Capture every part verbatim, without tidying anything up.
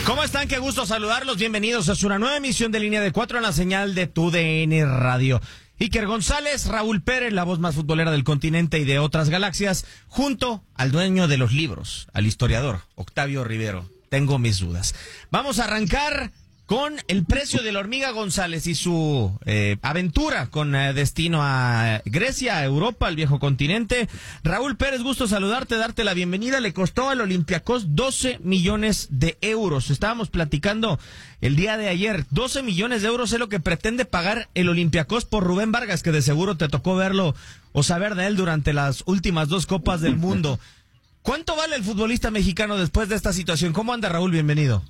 ¿Cómo están? Qué gusto saludarlos. Bienvenidos a una nueva emisión de Línea de Cuatro en la señal de Tu D N Radio. Iker González, Raúl Pérez, la voz más futbolera del continente y de otras galaxias, junto al dueño de los libros, al historiador Octavio Rivero. Tengo mis dudas. Vamos a arrancar con el precio de la hormiga González y su eh, aventura con eh, destino a Grecia, a Europa, al viejo continente. Raúl Pérez, gusto saludarte, darte la bienvenida. Le costó al Olympiacos doce millones de euros. Estábamos platicando el día de ayer. doce millones de euros es lo que pretende pagar el Olympiacos por Rubén Vargas, que de seguro te tocó verlo o saber de él durante las últimas dos Copas del Mundo. ¿Cuánto vale el futbolista mexicano después de esta situación? ¿Cómo anda, Raúl? Bienvenido.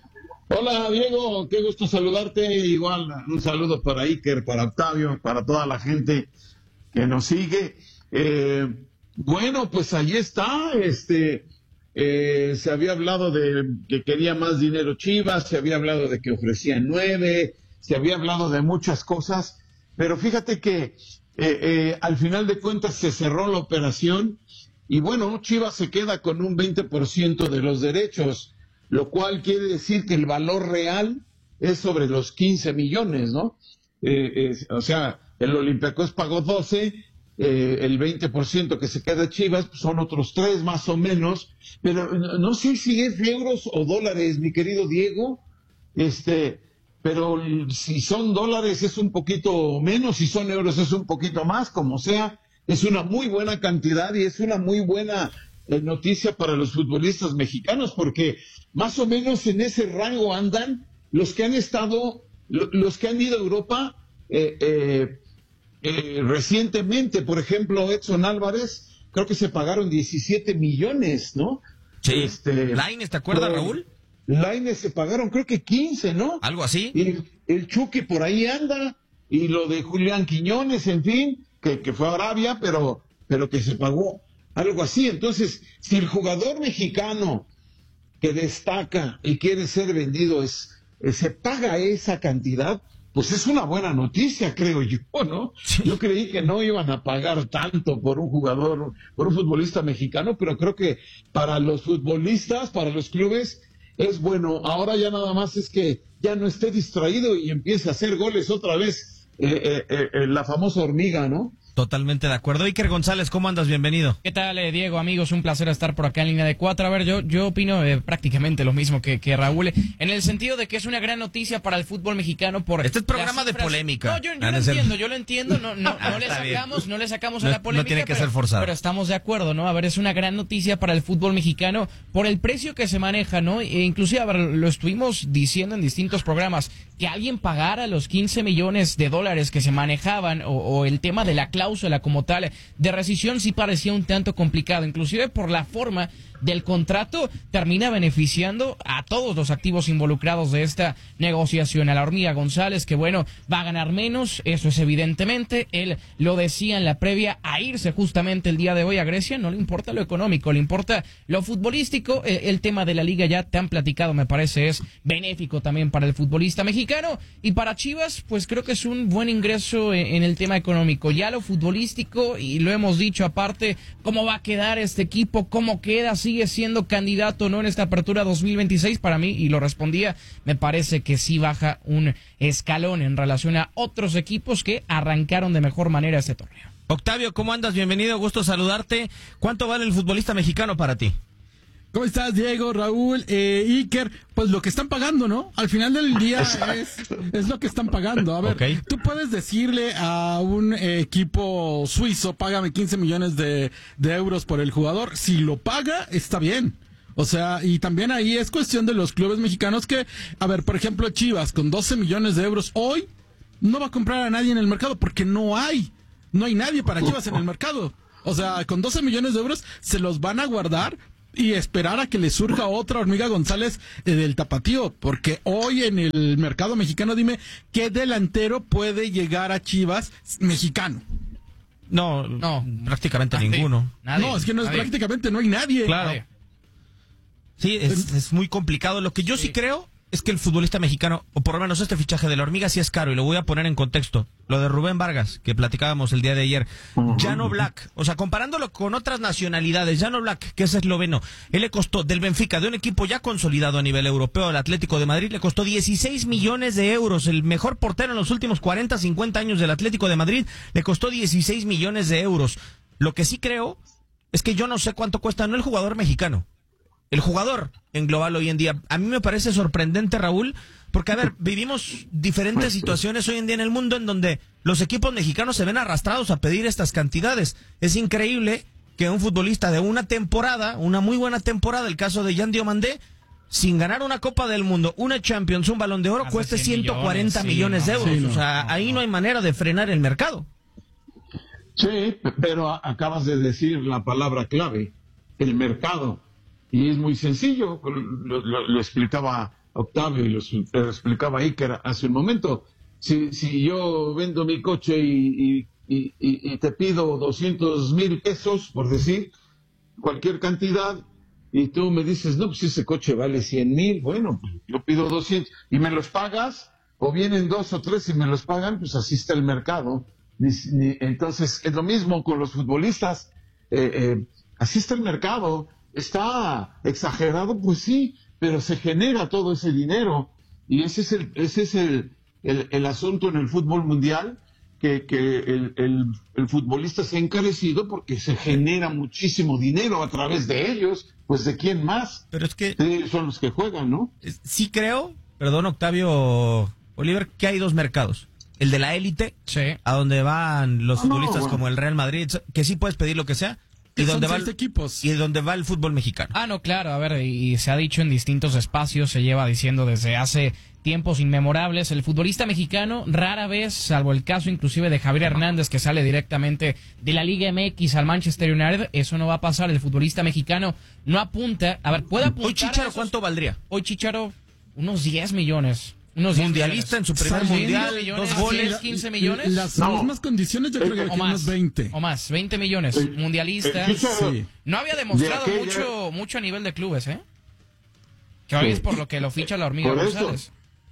Hola, Diego, qué gusto saludarte. Igual un saludo para Iker, para Octavio, para toda la gente que nos sigue. Eh, bueno, pues ahí está. Este, eh, se había hablado de que quería más dinero Chivas, se había hablado de que ofrecía nueve, se había hablado de muchas cosas, pero fíjate que eh, eh, al final de cuentas se cerró la operación y bueno, Chivas se queda con un veinte por ciento de los derechos, lo cual quiere decir que el valor real es sobre los quince millones, ¿no? Eh, eh, o sea, el Olympiacos pagó doce, eh, el veinte por ciento que se queda Chivas pues son otros tres más o menos, pero no sé si es euros o dólares, mi querido Diego, este, pero si son dólares es un poquito menos, si son euros es un poquito más, como sea, es una muy buena cantidad y es una muy buena eh, noticia para los futbolistas mexicanos, porque más o menos en ese rango andan los que han estado, los que han ido a Europa eh, eh, eh, recientemente. Por ejemplo, Edson Álvarez, creo que se pagaron diecisiete millones, ¿no? Sí. Este, Lainez, ¿te acuerdas, pero, Raúl? Lainez se pagaron, creo que quince, ¿no? Algo así. Y el Chucky por ahí anda, y lo de Julián Quiñones, en fin, que, que fue a Arabia, pero, pero que se pagó algo así. Entonces, si el jugador mexicano que destaca y quiere ser vendido es, es se paga esa cantidad, pues es una buena noticia, creo yo, ¿no? Sí. Yo creí que no iban a pagar tanto por un jugador, por un futbolista mexicano, pero creo que para los futbolistas, para los clubes, es bueno. Ahora ya nada más es que ya no esté distraído y empiece a hacer goles otra vez, eh, eh, eh, la famosa hormiga, ¿no? Totalmente de acuerdo. Iker González, ¿cómo andas? Bienvenido. ¿Qué tal, eh, Diego? Amigos, un placer estar por acá en Línea de Cuatro. A ver, yo yo opino eh, prácticamente lo mismo que, que Raúl, en el sentido de que es una gran noticia para el fútbol mexicano por... Este es programa de cifras... polémica. No, yo, yo lo entiendo, yo lo entiendo, no, no, no le sacamos, no le sacamos a no, la polémica, no tiene que pero, ser forzado. Pero estamos de acuerdo, ¿no? A ver, es una gran noticia para el fútbol mexicano por el precio que se maneja, ¿no? E inclusive, a ver, lo estuvimos diciendo en distintos programas, que alguien pagara los quince millones de dólares que se manejaban, o, o el tema de la cláusula como tal de rescisión sí parecía un tanto complicado, inclusive por la forma del contrato termina beneficiando a todos los activos involucrados de esta negociación. A la hormiga González, que bueno, va a ganar menos, eso es evidentemente, él lo decía en la previa, a irse justamente el día de hoy a Grecia, no le importa lo económico, le importa lo futbolístico, el, el tema de la liga ya te han platicado, me parece es benéfico también para el futbolista mexicano, y para Chivas, pues creo que es un buen ingreso en, en el tema económico, ya lo futbolístico, y lo hemos dicho aparte, cómo va a quedar este equipo, cómo queda, sigue siendo candidato no en esta apertura dos mil veintiséis, para mí, y lo respondía, me parece que sí baja un escalón en relación a otros equipos que arrancaron de mejor manera este torneo. Octavio, ¿cómo andas? Bienvenido, gusto saludarte. ¿Cuánto vale el futbolista mexicano para ti? ¿Cómo estás, Diego, Raúl, eh, Iker? Pues lo que están pagando, ¿no? Al final del día es, es lo que están pagando. A ver, okay. Tú puedes decirle a un eh, equipo suizo, págame quince millones de, de euros por el jugador. Si lo paga, está bien. O sea, y también ahí es cuestión de los clubes mexicanos que, a ver, por ejemplo, Chivas con doce millones de euros hoy no va a comprar a nadie en el mercado porque no hay. No hay nadie para Chivas en el mercado. O sea, con doce millones de euros se los van a guardar y esperar a que le surja otra hormiga González eh, del tapatío, porque hoy en el mercado mexicano, dime, ¿qué delantero puede llegar a Chivas mexicano? No, no, prácticamente nadie, ninguno. Nadie, no, es que no es nadie. prácticamente, no hay nadie. Claro. Sí, es, es muy complicado. Lo que yo sí, sí creo es que el futbolista mexicano, o por lo menos este fichaje de la Hormiga sí es caro, y lo voy a poner en contexto. Lo de Rubén Vargas, que platicábamos el día de ayer. Jan Oblak, o sea, comparándolo con otras nacionalidades, Jan Oblak, que es esloveno, él le costó, del Benfica, de un equipo ya consolidado a nivel europeo, el Atlético de Madrid, le costó dieciséis millones de euros. El mejor portero en los últimos cuarenta, cincuenta años del Atlético de Madrid, le costó dieciséis millones de euros. Lo que sí creo es que yo no sé cuánto cuesta, no el jugador mexicano, el jugador en global hoy en día. A mí me parece sorprendente, Raúl, porque, a ver, vivimos diferentes situaciones hoy en día en el mundo en donde los equipos mexicanos se ven arrastrados a pedir estas cantidades. Es increíble que un futbolista de una temporada, una muy buena temporada, el caso de Yan Diomandé, sin ganar una Copa del Mundo, una Champions, un Balón de Oro, cueste ciento cuarenta millones de euros. Sí, no, o sea, no, ahí no hay manera de frenar el mercado. Sí, pero acabas de decir la palabra clave, el mercado. Y es muy sencillo, lo, lo, lo explicaba Octavio y lo, lo explicaba Iker hace un momento. Si, si yo vendo mi coche y, y, y, y te pido doscientos mil pesos, por decir, cualquier cantidad, y tú me dices, no, pues ese coche vale cien mil, bueno, pues yo pido doscientos, y me los pagas, o vienen dos o tres y me los pagan, pues así está el mercado. Entonces, es lo mismo con los futbolistas, eh, eh, así está el mercado. Está exagerado, pues sí, pero se genera todo ese dinero, y ese es el, ese es el, el, el asunto en el fútbol mundial, que, que el, el, el futbolista se ha encarecido porque se genera muchísimo dinero a través de ellos, pues ¿de quién más? Pero es que ellos son los que juegan, ¿no? Sí creo, perdón Octavio Oliver, que hay dos mercados. El de la élite, sí, a donde van los futbolistas no, bueno. como el Real Madrid, que sí puedes pedir lo que sea. Y donde, va el, equipos. y donde va el fútbol mexicano. Ah, no, claro, a ver, y se ha dicho en distintos espacios, se lleva diciendo desde hace tiempos inmemorables, el futbolista mexicano rara vez, salvo el caso inclusive de Javier Hernández, que sale directamente de la Liga M X al Manchester United, eso no va a pasar, el futbolista mexicano no apunta, a ver, puede apuntar. Hoy Chicharo, esos, ¿cuánto valdría? Hoy Chicharo, unos diez millones. Unos mundialista en su primer mundial, millones, dos goles, quince millones. Las no. mismas condiciones yo creo que o más, unos veinte. O más, veinte millones. El, mundialista. El sí. No había demostrado de mucho mucho a nivel de clubes, ¿eh? Que hoy sí. es por lo que lo ficha la Hormiga González.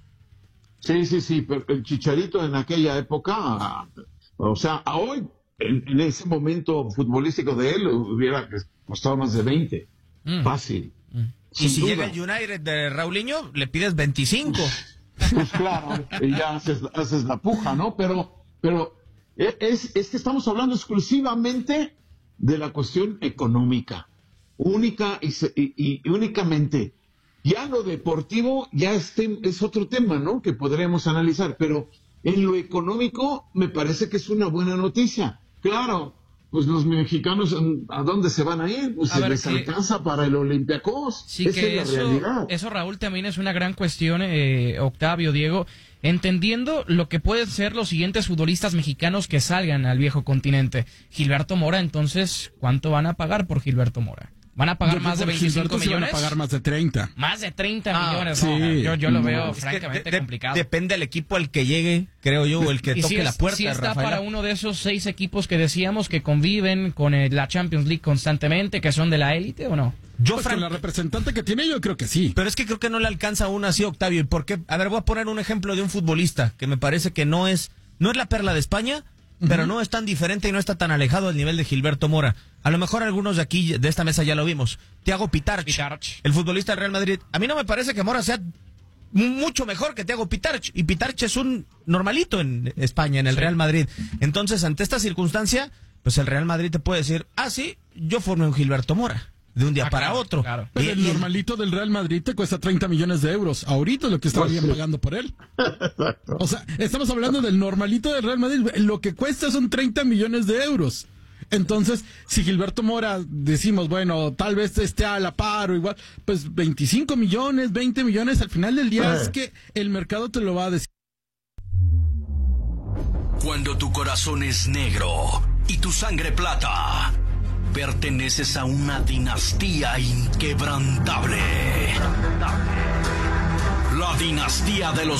Sí, sí, sí, pero el Chicharito en aquella época, o sea, a hoy, en, en ese momento futbolístico de él, hubiera costado más de veinte. Mm. Fácil. Mm. Y si duda. llega el United de Raulinho, le pides veinticinco. Pues claro, y ya haces, haces la puja, ¿no? Pero, pero es, es que estamos hablando exclusivamente de la cuestión económica, única y, y, y únicamente. Ya lo deportivo ya es, tem, es otro tema, ¿no? Que podremos analizar, pero en lo económico me parece que es una buena noticia. Claro, pues los mexicanos, ¿a dónde se van a ir? Pues a se ver, les que, alcanza para el Olympiacos. Sí, esa que es la eso, realidad. Eso, Raúl, también es una gran cuestión, eh, Octavio, Diego, entendiendo lo que pueden ser los siguientes futbolistas mexicanos que salgan al viejo continente. Gilberto Mora, entonces, ¿cuánto van a pagar por Gilberto Mora? ¿Van a pagar yo más de veinticinco millones? Van a pagar más de treinta. Más de treinta ah, millones. Sí. No, yo, yo lo veo no, francamente de, complicado. Depende del equipo al que llegue, creo yo, o el que toque si es, la puerta. Si está Rafaela. Para uno de esos seis equipos que decíamos que conviven con el, la Champions League constantemente, que son de la élite, ¿o no? Yo, pues Fran... la representante que tiene, yo creo que sí. Pero es que creo que no le alcanza aún así, Octavio. ¿Y por qué? A ver, voy a poner un ejemplo de un futbolista que me parece que no es, no es la perla de España, pero no es tan diferente y no está tan alejado del nivel de Gilberto Mora. A lo mejor algunos de aquí, de esta mesa, ya lo vimos. Thiago Pitarch, Pitarch, el futbolista del Real Madrid. A mí no me parece que Mora sea mucho mejor que Thiago Pitarch. Y Pitarch es un normalito en España, en el sí. Real Madrid. Entonces, ante esta circunstancia, pues el Real Madrid te puede decir, ah, sí, yo formé un Gilberto Mora. De un día ah, para claro, otro. Claro. Pero el normalito del Real Madrid te cuesta treinta millones de euros. Ahorita es lo que estarían pues sí. pagando por él. Exacto. O sea, estamos hablando del normalito del Real Madrid. Lo que cuesta son treinta millones de euros. Entonces, si Gilberto Mora decimos, bueno, tal vez esté a la par o igual, pues veinticinco millones, veinte millones, al final del día eh. es que el mercado te lo va a decir. Cuando tu corazón es negro y tu sangre plata, perteneces a una dinastía inquebrantable. La dinastía de los